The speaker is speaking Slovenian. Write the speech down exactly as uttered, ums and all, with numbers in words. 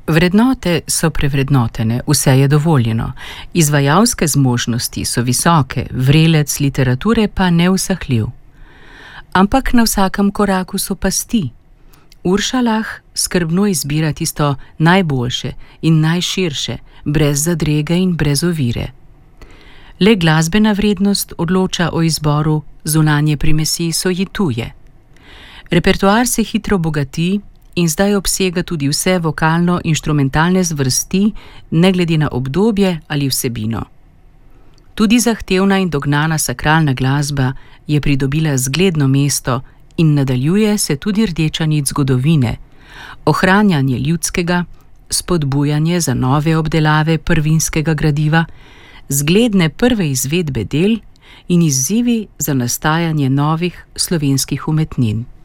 Vrednote so prevrednotene, vse je dovoljeno. Izvajalske zmožnosti so visoke, vrelec literature pa neusahljiv. Ampak na vsakem koraku so pasti. Urša Lah skrbno izbira tisto najboljše in najširše, brez zadrege in brez ovire. Le glasbena vrednost odloča o izboru, zunanje primesi so ji tuje. Repertoar se hitro bogati in zdaj obsega tudi vse vokalno-inštrumentalne zvrsti, ne glede na obdobje ali vsebino. Tudi zahtevna in dognana sakralna glasba je pridobila zgledno mesto in nadaljuje se tudi rdeča nit zgodovine, ohranjanje ljudskega, spodbujanje za nove obdelave prvinskega gradiva, zgledne prve izvedbe del in izzivi za nastajanje novih slovenskih umetnin.